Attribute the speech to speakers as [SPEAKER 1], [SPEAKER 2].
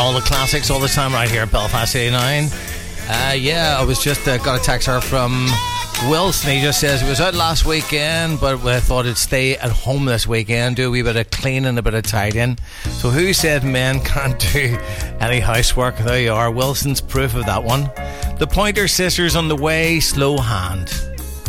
[SPEAKER 1] all the classics all the time right here at Belfast 89. I was just got a text here from Wilson. He just says he was out last weekend, but we thought he'd stay at home this weekend, do a wee bit of cleaning, a bit of tidying. So who said men can't do any housework? There you are. Wilson's proof of that one. The Pointer Sisters on the way, Slow Hand.